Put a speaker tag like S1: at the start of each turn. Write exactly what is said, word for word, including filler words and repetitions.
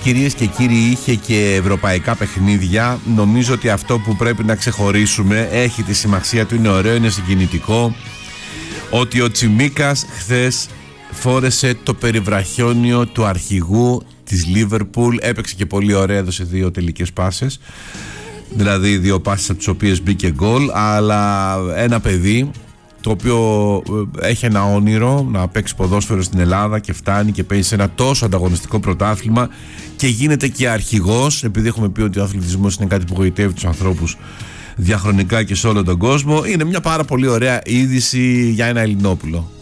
S1: κυρίες και κύριοι, είχε και ευρωπαϊκά παιχνίδια. Νομίζω ότι αυτό που πρέπει να ξεχωρίσουμε, έχει τη σημασία του, είναι ωραίο, είναι συγκινητικό, ότι ο Τσιμίκας χθες φόρεσε το περιβραχιόνιο του αρχηγού της Λίβερπουλ. Έπαιξε και πολύ ωραία, έδωσε δύο τελικές πάσες, δηλαδή δύο πάσες από τις οποίες μπήκε γκολ. Αλλά ένα παιδί το οποίο έχει ένα όνειρο να παίξει ποδόσφαιρο στην Ελλάδα και φτάνει και παίζει σε ένα τόσο ανταγωνιστικό πρωτάθλημα και γίνεται και αρχηγός, επειδή έχουμε πει ότι ο αθλητισμός είναι κάτι που γοητεύει τους ανθρώπους διαχρονικά και σε όλο τον κόσμο. Είναι μια πάρα πολύ ωραία είδηση για ένα Ελληνόπουλο.